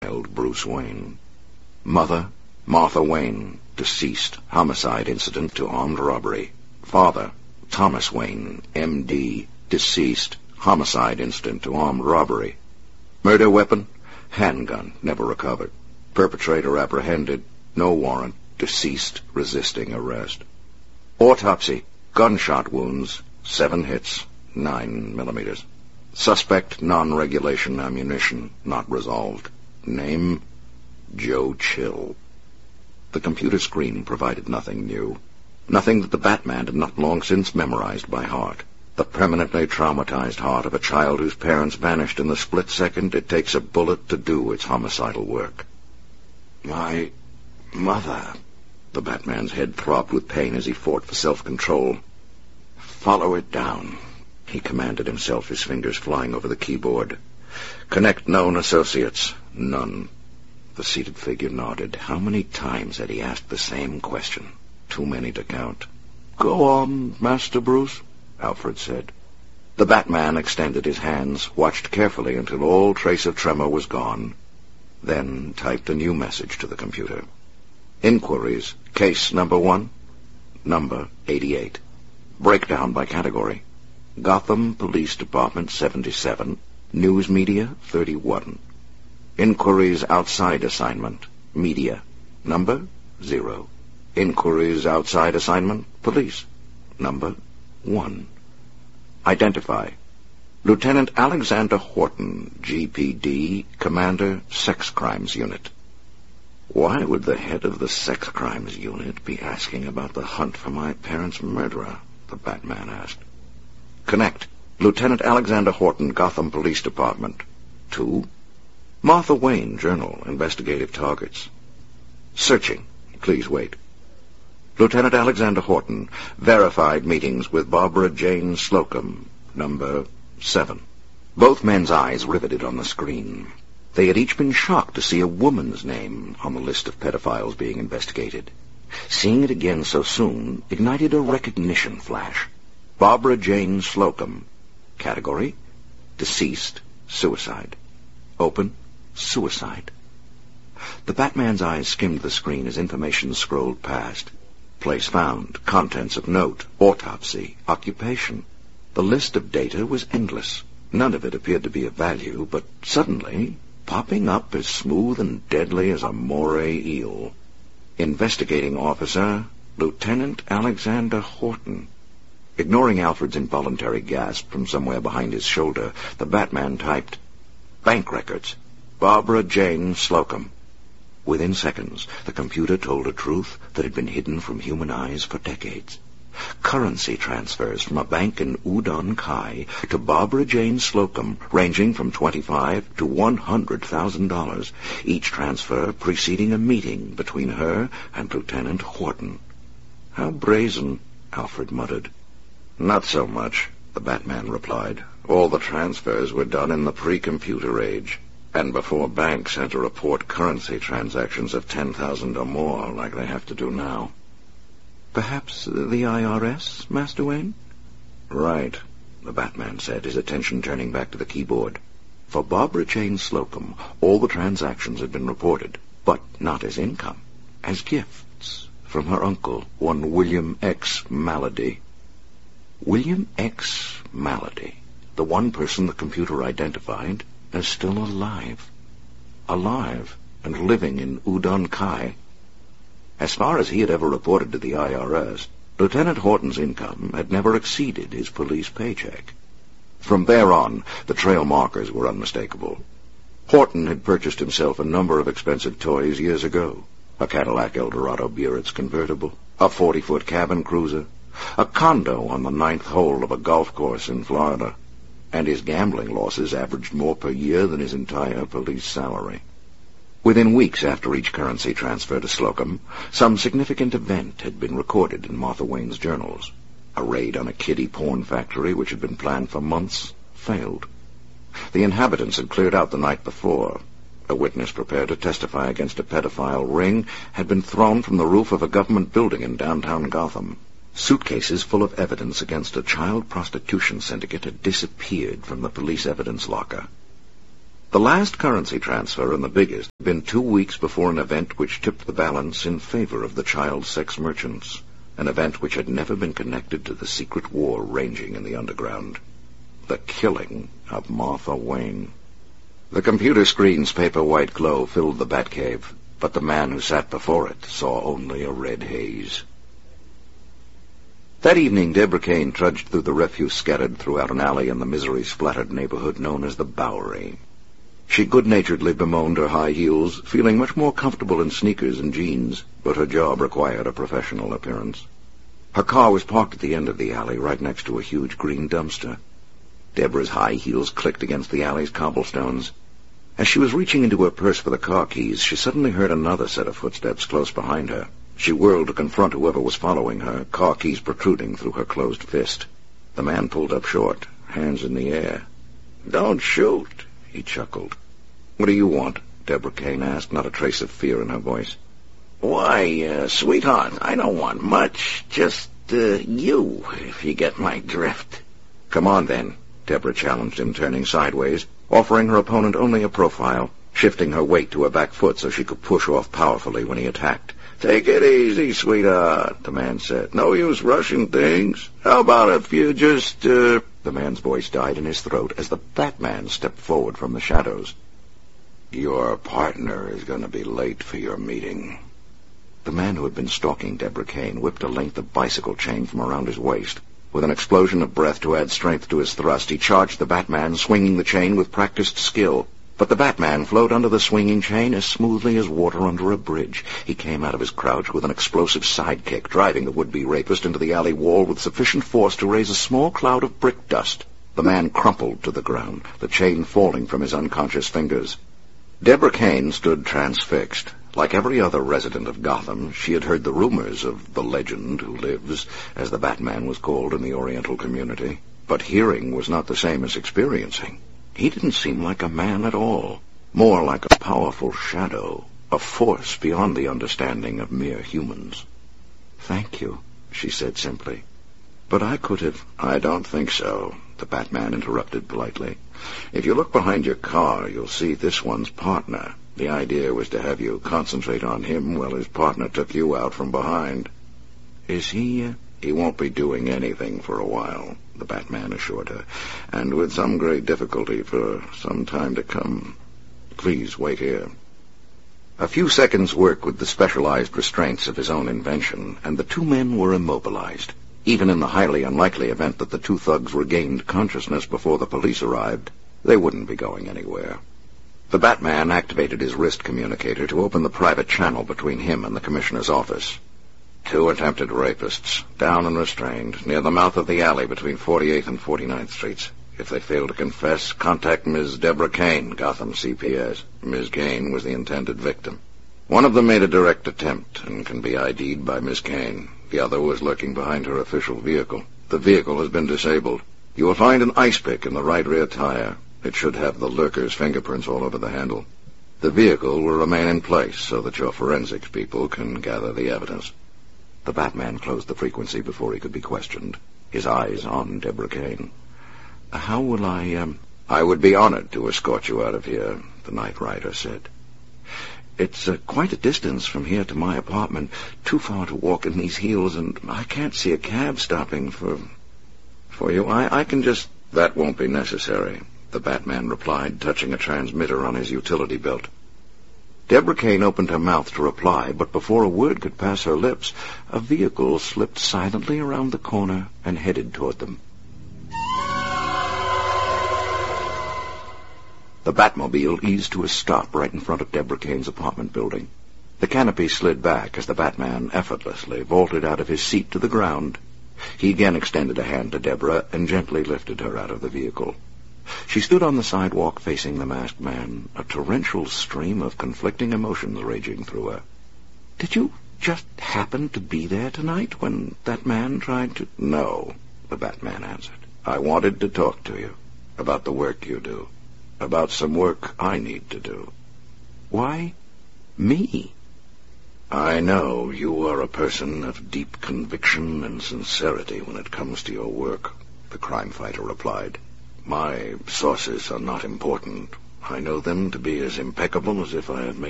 Bruce Wayne. Mother, Martha Wayne, deceased, homicide incident to armed robbery. Father, Thomas Wayne, M.D., deceased, homicide incident to armed robbery. Murder weapon, handgun, never recovered. Perpetrator apprehended, no warrant, deceased, resisting arrest. Autopsy, gunshot wounds, 7 hits, 9 millimeters. Suspect, non-regulation ammunition, not resolved. Name, Joe Chill. The computer screen provided nothing new. Nothing that the Batman had not long since memorized by heart. The permanently traumatized heart of a child whose parents vanished in the split second it takes a bullet to do its homicidal work. My mother. The Batman's head throbbed with pain as he fought for self-control. Follow it down, he commanded himself, his fingers flying over the keyboard. Connect known associates. None. The seated figure nodded. How many times had he asked the same question? Too many to count. Go on, Master Bruce, Alfred said. The Batman extended his hands, watched carefully until all trace of tremor was gone, then typed a new message to the computer. Inquiries. Case number 1. Number 88. Breakdown by category. Gotham Police Department 77. News Media 31. Inquiries outside assignment. Media. Number 0. Inquiries outside assignment. Police. Number 1. Identify. Lieutenant Alexander Horton, GPD, Commander, Sex Crimes Unit. Why would the head of the Sex Crimes Unit be asking about the hunt for my parents' murderer? The Batman asked. Connect. Lieutenant Alexander Horton, Gotham Police Department. 2. Martha Wayne, Journal, Investigative Targets. Searching. Please wait. Lieutenant Alexander Horton, verified meetings with Barbara Jane Slocum, number 7. Both men's eyes riveted on the screen. They had each been shocked to see a woman's name on the list of pedophiles being investigated. Seeing it again so soon ignited a recognition flash. Barbara Jane Slocum. Category: deceased, suicide. Open, suicide. The Batman's eyes skimmed the screen as information scrolled past. Place found, contents of note, autopsy, occupation. The list of data was endless. None of it appeared to be of value, but suddenly, popping up as smooth and deadly as a moray eel. Investigating Officer, Lieutenant Alexander Horton. Ignoring Alfred's involuntary gasp from somewhere behind his shoulder, the Batman typed, Bank records, Barbara Jane Slocum. Within seconds, the computer told a truth that had been hidden from human eyes for decades. Currency transfers from a bank in Udon Kai to Barbara Jane Slocum, ranging from $25,000 to $100,000, each transfer preceding a meeting between her and Lieutenant Horton. How brazen, Alfred muttered. Not so much, the Batman replied. All the transfers were done in the pre-computer age, and before banks had to report currency transactions of 10,000 or more like they have to do now. Perhaps the IRS, Master Wayne? Right, the Batman said, his attention turning back to the keyboard. For Barbara Jane Slocum, all the transactions had been reported, but not as income, as gifts from her uncle, one William X. Malady. William X. Malady, the one person the computer identified as still alive. Alive and living in Udon Kai. As far as he had ever reported to the IRS, Lieutenant Horton's income had never exceeded his police paycheck. From there on, the trail markers were unmistakable. Horton had purchased himself a number of expensive toys years ago. A Cadillac Eldorado Buick's convertible, a 40-foot cabin cruiser, a condo on the 9th hole of a golf course in Florida, and his gambling losses averaged more per year than his entire police salary. Within weeks after each currency transfer to Slocum, some significant event had been recorded in Martha Wayne's journals. A raid on a kiddie porn factory, which had been planned for months, failed. The inhabitants had cleared out the night before. A witness prepared to testify against a pedophile ring had been thrown from the roof of a government building in downtown Gotham. Suitcases full of evidence against a child prostitution syndicate had disappeared from the police evidence locker. The last currency transfer, and the biggest, had been 2 weeks before an event which tipped the balance in favor of the child sex merchants, an event which had never been connected to the secret war raging in the underground. The killing of Martha Wayne. The computer screen's paper-white glow filled the Batcave, but the man who sat before it saw only a red haze. That evening, Deborah Kane trudged through the refuse scattered throughout an alley in the misery-splattered neighborhood known as the Bowery. She good-naturedly bemoaned her high heels, feeling much more comfortable in sneakers and jeans, but her job required a professional appearance. Her car was parked at the end of the alley, right next to a huge green dumpster. Deborah's high heels clicked against the alley's cobblestones. As she was reaching into her purse for the car keys, she suddenly heard another set of footsteps close behind her. She whirled to confront whoever was following her, car keys protruding through her closed fist. The man pulled up short, hands in the air. "Don't shoot," he chuckled. "What do you want?" Deborah Kane asked, not a trace of fear in her voice. "Why, sweetheart, I don't want much. Just, you, if you get my drift." "Come on, then," Deborah challenged him, turning sideways, offering her opponent only a profile, shifting her weight to her back foot so she could push off powerfully when he attacked. "Take it easy, sweetheart," the man said. "No use rushing things. How about if you just, The man's voice died in his throat as the Batman stepped forward from the shadows. "Your partner is going to be late for your meeting." The man who had been stalking Deborah Kane whipped a length of bicycle chain from around his waist. With an explosion of breath to add strength to his thrust, he charged the Batman, swinging the chain with practiced skill. But the Batman flowed under the swinging chain as smoothly as water under a bridge. He came out of his crouch with an explosive sidekick, driving the would-be rapist into the alley wall with sufficient force to raise a small cloud of brick dust. The man crumpled to the ground, the chain falling from his unconscious fingers. Deborah Kane stood transfixed. Like every other resident of Gotham, she had heard the rumors of the legend who lives, as the Batman was called in the Oriental community. But hearing was not the same as experiencing. He didn't seem like a man at all, more like a powerful shadow, a force beyond the understanding of mere humans. "Thank you," she said simply. "But I could have—" "I don't think so," the Batman interrupted politely. "If you look behind your car, you'll see this one's partner. The idea was to have you concentrate on him while his partner took you out from behind." "Is he—" "He won't be doing anything for a while," the Batman assured her, "and with some great difficulty for some time to come. Please wait here." A few seconds' work with the specialized restraints of his own invention, and the two men were immobilized. Even in the highly unlikely event that the two thugs regained consciousness before the police arrived, they wouldn't be going anywhere. The Batman activated his wrist communicator to open the private channel between him and the commissioner's office. "2 attempted rapists, down and restrained, near the mouth of the alley between 48th and 49th Streets. If they fail to confess, contact Ms. Deborah Kane, Gotham CPS. Ms. Kane was the intended victim. One of them made a direct attempt and can be ID'd by Ms. Kane. The other was lurking behind her official vehicle. The vehicle has been disabled. You will find an ice pick in the right rear tire. It should have the lurker's fingerprints all over the handle. The vehicle will remain in place so that your forensics people can gather the evidence." The Batman closed the frequency before he could be questioned, his eyes on Deborah Kane. "How will I would be honored to escort you out of here," the Night Rider said. "It's quite a distance from here to my apartment, too far to walk in these heels, and I can't see a cab stopping for you. I can just—" "That won't be necessary," the Batman replied, touching a transmitter on his utility belt. Deborah Kane opened her mouth to reply, but before a word could pass her lips, a vehicle slipped silently around the corner and headed toward them. The Batmobile eased to a stop right in front of Deborah Kane's apartment building. The canopy slid back as the Batman effortlessly vaulted out of his seat to the ground. He again extended a hand to Deborah and gently lifted her out of the vehicle. She stood on the sidewalk facing the masked man, a torrential stream of conflicting emotions raging through her. "Did you just happen to be there tonight when that man tried to—" "No," the Batman answered. "I wanted to talk to you about the work you do, about some work I need to do." "Why me?" "I know you are a person of deep conviction and sincerity when it comes to your work," the crime fighter replied. "My sources are not important. I know them to be as impeccable as if I had made